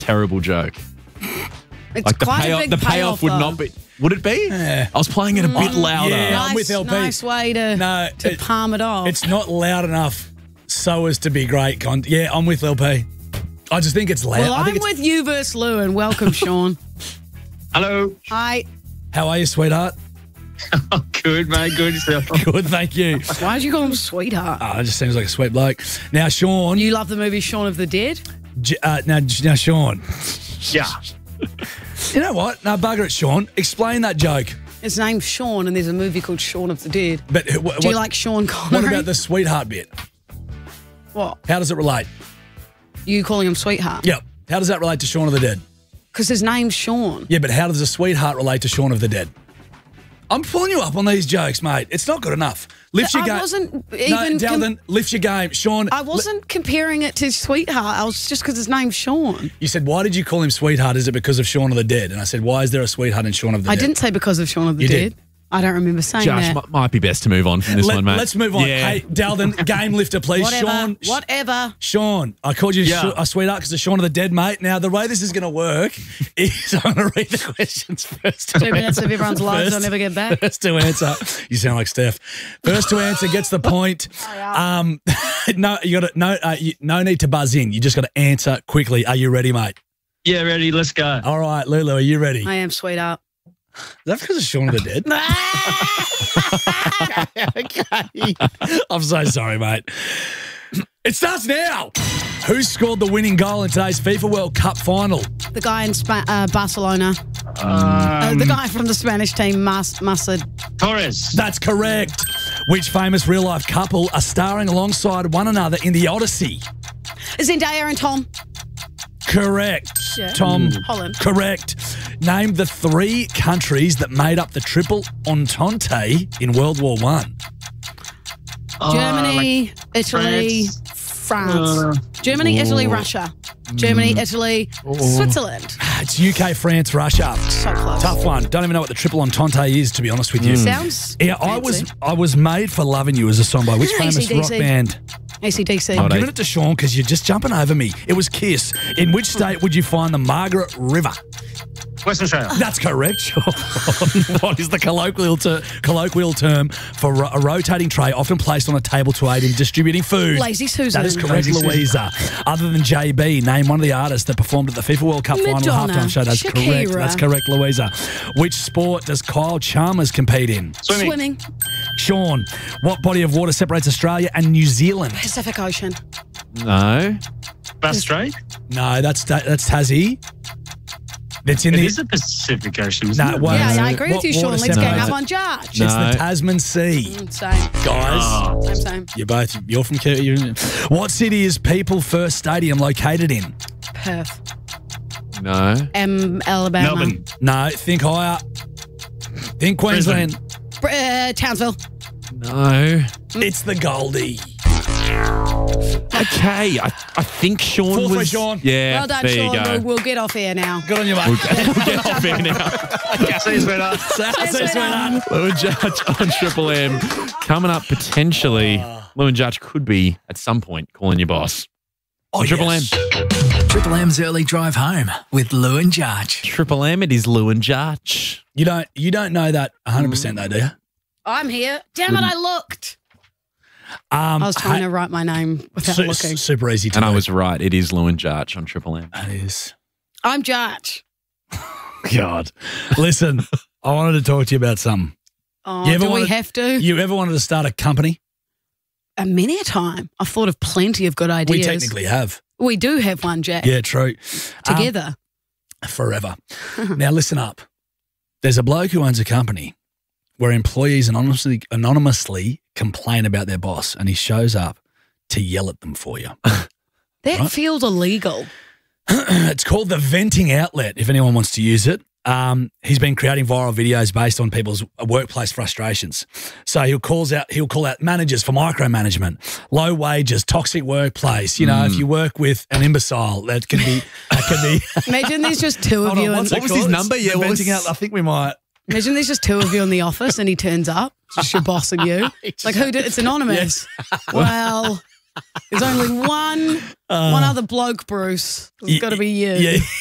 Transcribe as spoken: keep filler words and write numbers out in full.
terrible joke. It's Like the quite payoff, a big the payoff would though. not be. Would it be? Yeah. I was playing it a bit louder. Yeah. Nice, I'm with L P. nice way to, No, to it- palm it off. It's not loud enough so as to be great content. Yeah, I'm with L P. I just think it's loud. well, I I'm think it's, with you versus Lou, and welcome, Sean. Hello. Hi. How are you, sweetheart? Oh, good, mate. Good yourself. Good, thank you. Why did you call him sweetheart? Oh, it just seems like a sweet bloke. Now, Sean. You love the movie Shaun of the Dead? J- uh, now, now, Sean. Yeah. You know what? No, bugger it, Sean. Explain that joke. His name's Sean, and there's a movie called Shaun of the Dead. But wh- what, Do you like Sean Connery? what about the sweetheart bit? What? How does it relate? You calling him sweetheart? Yep. How does that relate to Shaun of the Dead? Because his name's Sean. Yeah, but how does a sweetheart relate to Shaun of the Dead? I'm pulling you up on these jokes, mate. It's not good enough. Lift your I game. wasn't No, even. Dalton, lift your game. Sean. I wasn't comparing it to sweetheart. I was just because his name's Sean. You said, why did you call him sweetheart? Is it because of Shaun of the Dead? And I said, why is there a sweetheart in Shaun of the I Dead? didn't say because of Shaun of the You Dead. did. I don't remember saying Josh, that. m- might be best to move on from this Let, one, mate. Let's move on. Yeah. Hey, Dalton, game lifter, please. Whatever. Sean. Whatever. Sean, I called you Yeah. sh- a sweetheart because of Shaun of the Dead, mate. Now, the way this is going to work is I'm going to read the questions first. Two minutes of everyone's lives I'll never get back. First to answer. You sound like Steph. First to answer gets the point. Um, no, you got to no, uh, you, no need to buzz in. You just got to answer quickly. Are you ready, mate? Yeah, ready. Let's go. All right, Lulu, are you ready? I am sweetheart. Is that because of Shaun of the Dead? okay. I'm so sorry, mate. It starts now. Who scored the winning goal in today's FIFA World Cup final? The guy in Spa- uh, Barcelona. uh, the guy from the Spanish team, Mas- Masad. Torres. That's correct. Which famous real life couple are starring alongside one another in The Odyssey? Zendaya and Tom. Correct. Yeah. Tom. Holland. Correct. Name the three countries that made up the Triple Entente in World War One. Oh, Germany, like Italy, France. France. Uh, Germany, Italy, Russia. Germany, Italy, Switzerland. It's U K, France, Russia. So close. Tough one. Don't even know what the Triple Entente is, to be honest with you. Sounds Yeah, I was fancy. I was made for loving you as a song by which famous A C D C. rock band? A C D C. Oh, I'm they- giving it to Sean because you're just jumping over me. It was Kiss. In which state would you find the Margaret River? Western Australia. That's correct, Sean. What is the colloquial, ter- colloquial term for ro- a rotating tray often placed on a table to aid in distributing food? Lazy Susan. That is correct, Lazy Susan. Louisa. Other than J B, name one of the artists that performed at the FIFA World Cup final Madonna. halftime show. That's correct. Shakira. That's correct, Louisa. Which sport does Kyle Chalmers compete in? Swimming. Swimming. Sean, what body of water separates Australia and New Zealand? Pacific Ocean. No. Bass Strait. No, that's that's Tassie. It's in It the. is the Pacific Ocean, isn't No, it? well, Yeah, yeah, I agree what with you, Sean. water Let's gang separates up it? on Judge. It's No. the Tasman Sea. Mm, Same. Guys, Oh. Same, same. you're both, you're from, Ke- you're, what city is People First Stadium located in? Perth. No. Um, Alabama. Melbourne. No, think higher. Think Queensland. Br- uh, Townsville. No. It's the Goldie. Okay. I, I think Sean Fourth was. for Sean. Yeah. Well done, there Sean. you go. We'll, we'll get off here now. Good on you, mate. We'll get off here now. See you, sweetheart. See you, sweetheart. Lou and Judge on Triple M. Coming up potentially, Lou and Judge could be at some point calling your boss. Oh, On Triple yes. M. Triple M's early drive home with Lou and Judge. Triple M, it is Lou and Judge. You don't, you don't know that one hundred percent though, do you? I'm here. Damn it, I looked. Um, I was trying hey, to write my name without su- looking. super easy to And I do. was right. It is Lou and Judge on Triple M. That is. I'm Judge. God. Listen, I wanted to talk to you about something. Oh, You ever do we wanted- have to? You ever wanted to start a company? A many a time. I've thought of plenty of good ideas. We technically have. We do have one, Jack. Yeah, true. Um, Together. forever. Now, listen up. There's a bloke who owns a company where employees anonymously, anonymously complain about their boss, and he shows up to yell at them for you. that right. feels illegal. It's called the Venting Outlet, if anyone wants to use it. Um, he's been creating viral videos based on people's workplace frustrations. So he'll calls out, he'll call out managers for micromanagement, low wages, toxic workplace. You know, Mm. if you work with an imbecile, that can be that can be. Imagine there's just two of Hold on, you. In, what's it What was his called? number? It's Yeah, the what was- Venting Outlet. I think we might. imagine there's just two of you in the office and he turns up. It's just your boss and you. Like, who did? It's anonymous. Well, There's only one one other bloke, Bruce. It's got to be you. Yeah.